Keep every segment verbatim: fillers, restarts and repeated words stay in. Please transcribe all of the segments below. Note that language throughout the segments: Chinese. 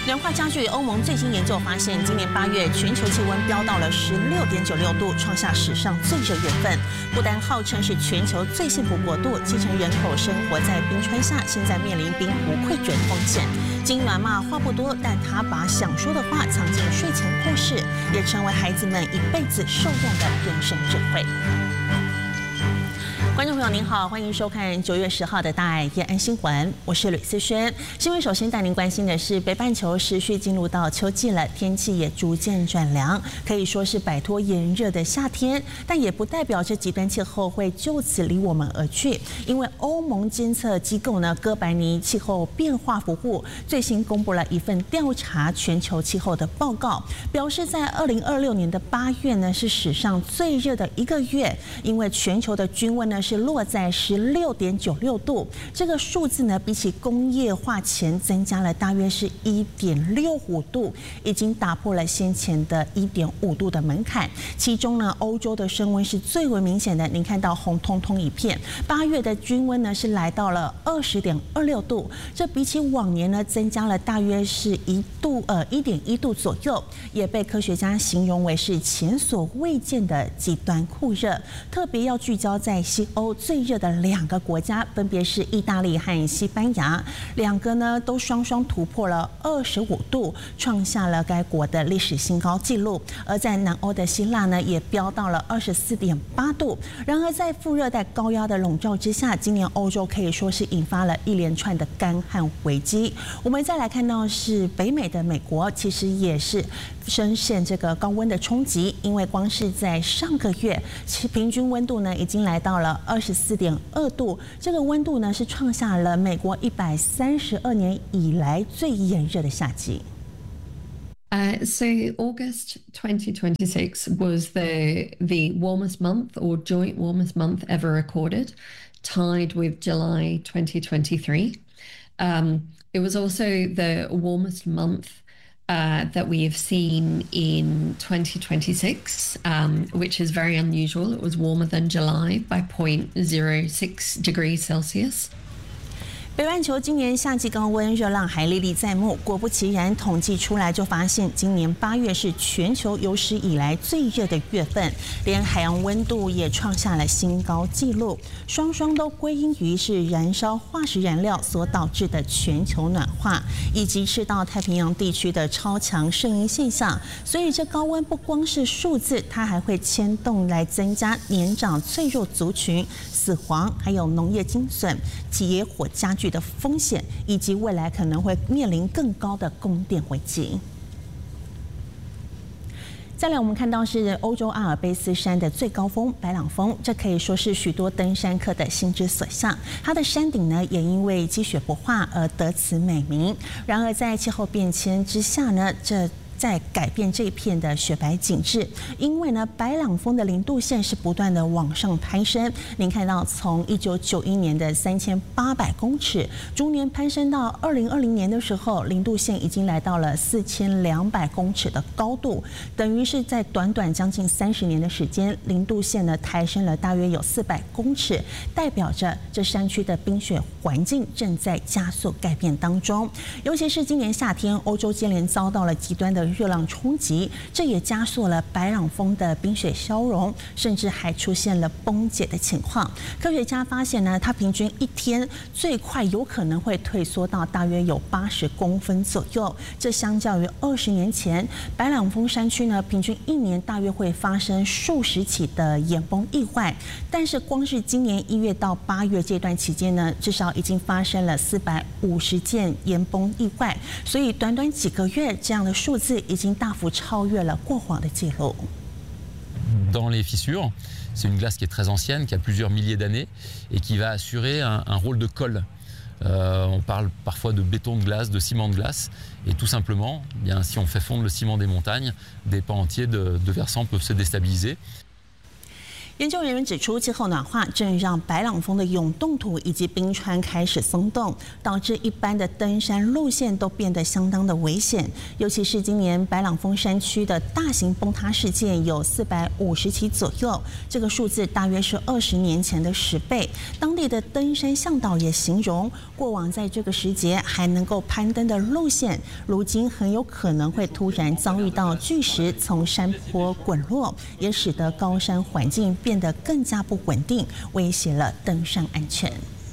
暖化加剧，欧盟最新研究发现，今年八月全球气温飙到了十六点九六度，创下史上最热月份。不丹号称是全球最幸福国度，七成人口生活在冰川下，现在面临冰湖溃决的风险。金暖骂话不多，但他把想说的话藏进睡前故事，也成为孩子们一辈子受用的人生智慧。观众朋友您好，欢迎收看九月十号的大爱夜安新闻，我是吕思萱。新闻首先带您关心的是，北半球持续进入到秋季了，天气也逐渐转凉，可以说是摆脱炎热的夏天，但也不代表这极端气候会就此离我们而去。因为欧盟监测机构呢哥白尼气候变化服务最新公布了一份调查全球气候的报告，表示在二零二六年的八月呢是史上最热的一个月，因为全球的均温呢是落在十六点九六度，这个数字呢，比起工业化前增加了大约是一点六五度，已经打破了先前的一点五度的门槛。其中呢，欧洲的升温是最为明显的，您看到红彤彤一片。八月的均温呢是来到了二十点二六度，这比起往年呢增加了大约是一度呃一点一度左右，也被科学家形容为是前所未见的极端酷热。特别要聚焦在西欧最热的两个国家，分别是意大利和西班牙，两个呢都双双突破了二十五度，创下了该国的历史新高纪录。而在南欧的希腊呢，也飙到了二十四点八度。然而，在副热带高压的笼罩之下，今年欧洲可以说是引发了一连串的干旱危机。我们再来看到是北美的美国，其实也是深陷这个高温的冲击，因为光是在上个月，其平均温度呢已经来到了二十四点二度，这个温度呢是创下了美国一百三十二年以来最炎热的夏季。 Uh, so August twenty twenty-six was the the warmest month or joint warmest month ever recorded, tied with July twenty twenty-three. Um, it was also the warmest month Uh, that we have seen in twenty twenty-six, um, which is very unusual. It was warmer than July by zero point zero six degrees Celsius. 北半球今年夏季高温热浪还历历在目，果不其然，统计出来就发现，今年八月是全球有史以来最热的月份，连海洋温度也创下了新高纪录，双双都归因于是燃烧化石燃料所导致的全球暖化，以及赤道太平洋地区的超强圣婴现象。所以这高温不光是数字，它还会牵动来增加年长脆弱族群死亡，还有农业精损、野火加剧的风险，以及未来可能会面临更高的供电危机。再来，我们看到是欧洲阿尔卑斯山的最高峰白朗峰，这可以说是许多登山客的心之所向。它的山顶呢，也因为积雪不化而得此美名。然而，在气候变迁之下呢，这在改变这一片的雪白景致，因为呢，白朗峰的零度线是不断的往上攀升。您看到，从一九九一年的三千八百公尺，逐年攀升到二零二零年的时候，零度线已经来到了四千两百公尺的高度，等于是在短短将近三十年的时间，零度线呢抬升了大约有四百公尺，代表着这山区的冰雪环境正在加速改变当中。尤其是今年夏天，欧洲接连遭到了极端的热浪冲击，这也加速了白朗峰的冰雪消融，甚至还出现了崩解的情况。科学家发现呢，它平均一天最快有可能会退缩到大约有八十公分左右。这相较于二十年前，白朗峰山区呢，平均一年大约会发生数十起的岩崩意外。但是光是今年一月到八月这段期间呢，至少已经发生了四百五十件岩崩意外。所以短短几个月，这样的数字已经大幅超越了过往的记录。 Dans les fissures, c'est une glace qui est très ancienne, qui a plusieurs milliers d'années et qui va assurer un, un rôle de colle. Euh, on parle parfois de béton de glace, de ciment de glace, et tout simplement, eh bien, si on fait fondre le ciment des montagnes, des pans entiers de, de versants peuvent se déstabiliser. 研究人员指出，气候暖化正让白朗峰的永冻土以及冰川开始松动，导致一般的登山路线都变得相当的危险。尤其是今年白朗峰山区的大型崩塌事件有四百五十起左右，这个数字大约是二十年前的十倍。当地的登山向导也形容，过往在这个时节还能够攀登的路线，如今很有可能会突然遭遇到巨石从山坡滚落，也使得高山环境变得更加不稳定，威胁了登山安全。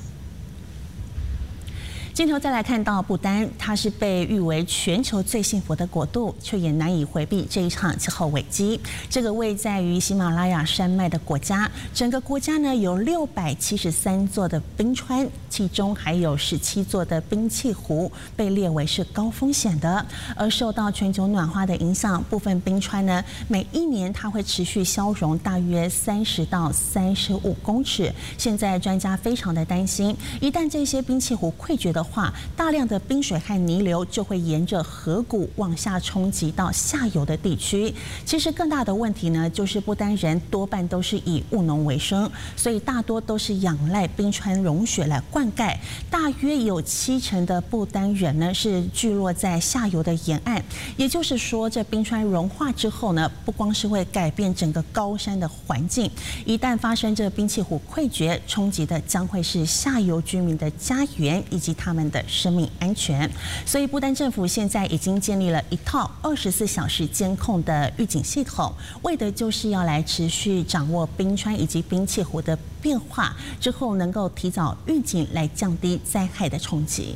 镜头再来看到不丹，它是被誉为全球最幸福的国度，却也难以回避这一场气候危机。这个位在于喜马拉雅山脉的国家，整个国家呢有六百七十三座的冰川，其中还有十七座的冰碛湖被列为是高风险的。而受到全球暖化的影响，部分冰川呢每一年它会持续消融大约三十到三十五公尺。现在专家非常的担心，一旦这些冰碛湖溃决的话，大量的冰水和泥流就会沿着河谷往下冲击到下游的地区。其实更大的问题呢，就是不丹人多半都是以务农为生，所以大多都是仰赖冰川融雪来灌溉。大约有七成的不丹人呢是聚落在下游的沿岸，也就是说，这冰川融化之后呢，不光是会改变整个高山的环境，一旦发生这冰碛湖溃决，冲击的将会是下游居民的家园以及他们的生命安全。所以不丹政府现在已经建立了一套二十四小时监控的预警系统，为的就是要来持续掌握冰川以及冰碛湖的变化，之后能够提早预警，来降低灾害的冲击。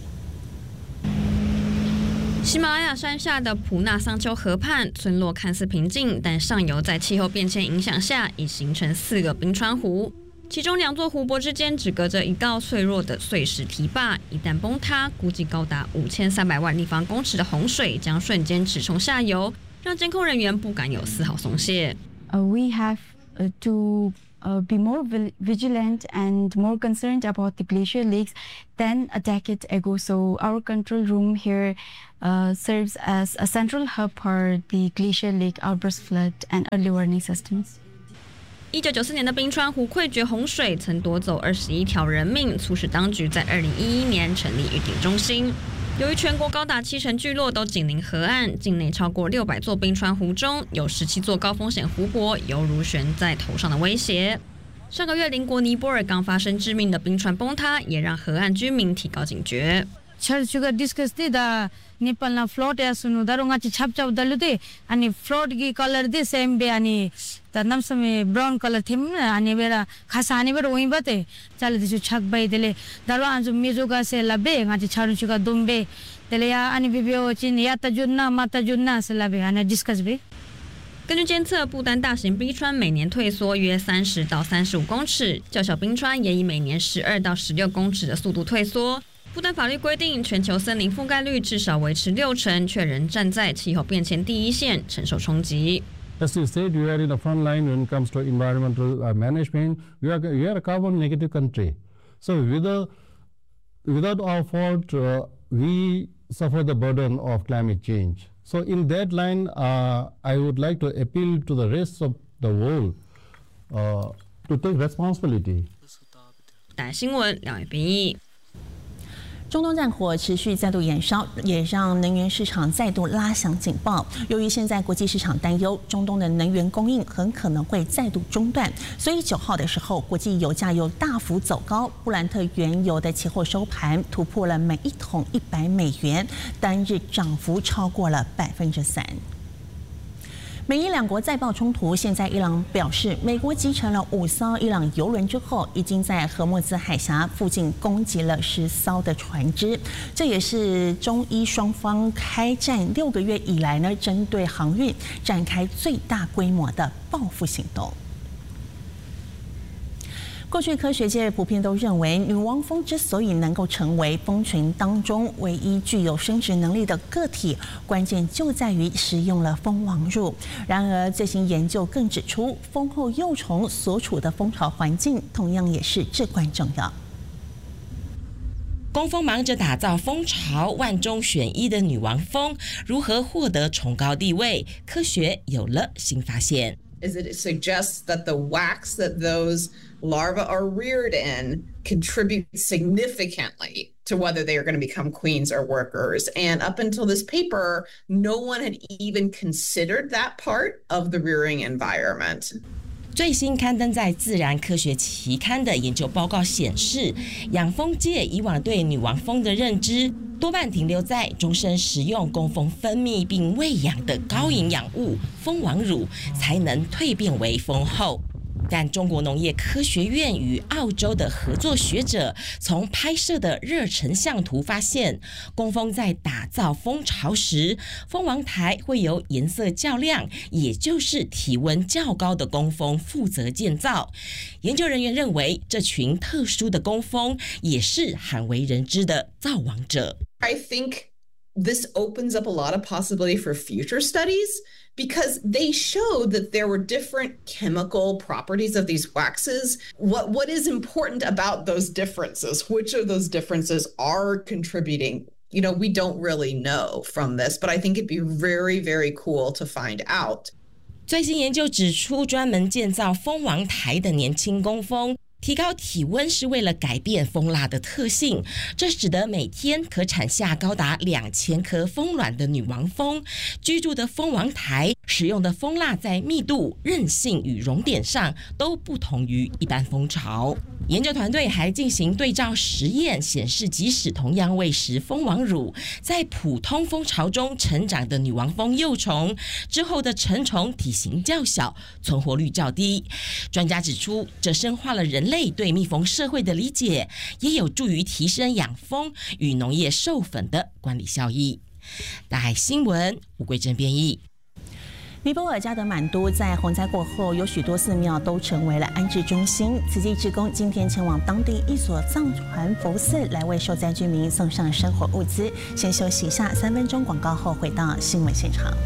喜马拉雅山下的普纳桑丘河畔，村落看似平静，但上游在气候变迁影响下，已形成四个冰川湖。其中两座湖泊之间只隔着一道脆弱的碎石堤坝，一旦崩塌，估计高达五千三百万立方公尺的洪水将瞬间直冲下游，让监控人员不敢有丝毫松懈。 Uh, we have uh, to uh, be more vigilant and more concerned about the glacier lakes than a decade ago. So our control room here uh, serves as a central hub for the glacier lake outburst flood and early warning systems. 一九九四年的冰川湖溃决洪水曾夺走二十一条人命，促使当局在二零一一年成立预警中心。由于全国高达七成聚落都紧邻河岸，境内超过六百座冰川湖中有十七座高风险湖泊，犹如悬在头上的威胁。上个月邻国尼泊尔刚发生致命的冰川崩塌，也让河岸居民提高警觉。 juga discuss di da Nepalna flood ya sunu darunga chi chap chap dalu de ani flood gi color de same be ani tanam same brown color thim ani bera khasa ani bera oi bate chale disu chak bai dele daru anju mejoga se labe ngati charu chuga dombe dele ya ani bibio chin ya tajunna mata junna se labe ani discuss be。 根据监测，不丹大型冰川每年退缩约三十到三十五公尺，较小冰川也以每年十二到十六公尺的速度退缩。不丹法律规定，全球森林覆盖率至少维持六成，却仍站在气候变迁第一线，承受冲击。 As you said, we are in the front line when it comes to environmental uh, management. We are, we are a carbon negative country. So without, without our fault, uh, we suffer the burden of climate change. So in that line, uh, I would like to appeal to the rest of the world uh, to take responsibility. 大新闻两位编译。 中东战火持续再度延烧，也让能源市场再度拉响警报。由于现在国际市场担忧中东的能源供应很可能会再度中断，所以九号的时候，国际油价又大幅走高。布兰特原油的期货收盘突破了每一桶一百美元，单日涨幅超过了百分之三。美伊两国再爆冲突，现在伊朗表示，美国击沉了五艘伊朗油轮之后，已经在荷默兹海峡附近攻击了十艘的船只。这也是中伊双方开战六个月以来呢，针对航运展开最大规模的报复行动。过去科学界普遍都认为，女王蜂之所以能够成为蜂群当中唯一具有生殖能力的个体，关键就在于食用了蜂王乳。然而，最新研究更指出，蜂后幼虫所处的蜂巢环境同样也是至关重要。 工蜂忙着打造蜂巢，万中选一的女王蜂如何获得崇高地位？科学有了新发现。 is that it suggests that the wax that those larvae are reared in contributes significantly to whether they are going to become queens or workers. And up until this paper, no one had even considered that part of the rearing environment. 最新刊登在《自然科学》期刊的研究报告显示，养蜂界以往对女王蜂的认知多半停留在终身食用工蜂分泌并喂养的高营养物蜂王乳才能蜕变为蜂后。但中国农业科学院与澳洲的合作学者从拍摄的热成像图发现，工蜂在打造蜂巢时，蜂王台会由颜色较亮，也就是体温较高的工蜂负责建造。研究人员认为，这群特殊的工蜂也是罕为人知的造王者。 I think this opens up a lot of possibility for future studies, because they showed that there were different chemical properties of these waxes. What, what is important about those differences? Which of those differences are contributing? You know, we don't really know from this, but I think it'd be very, very cool to find out. 最新研究指出，专门建造蜂王台的年轻工蜂提高体温是为了改变蜂蜡的特性，这使得每天可产下高达两千颗蜂卵的女王蜂居住的蜂王台使用的蜂蜡在密度、韧性与熔点上都不同于一般蜂巢。研究团队还进行对照实验，显示即使同样喂食蜂王乳，在普通蜂巢中成长的女王蜂幼虫之后的成虫体型较小，存活率较低。专家指出，这深化了人类对蜜蜂社会的理解，也有助于提升养蜂与农业授粉的管理效益。大海新闻，吴桂珍编译。 尼泊尔加德满都在洪灾过后，有许多寺庙都成为了安置中心。慈济志工今天前往当地一所藏传佛寺，来为受灾居民送上生活物资。先休息一下，三分钟广告后回到新闻现场。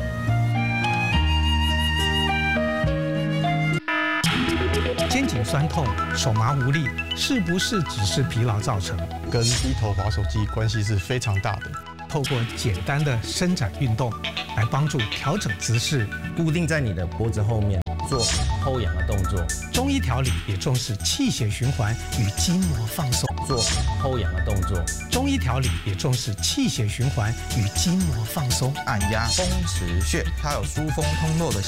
肩颈酸痛、手麻无力，是不是只是疲劳造成？ 跟低头滑手机关系是非常大的。 透过简单的伸展运动来帮助调整姿势， 固定在你的脖子后面做后仰的动作。 中医调理也重视气血循环与筋膜放松， 做后仰的动作。 中医调理也重视气血循环与筋膜放松。 按压风池穴，它有疏风通络的效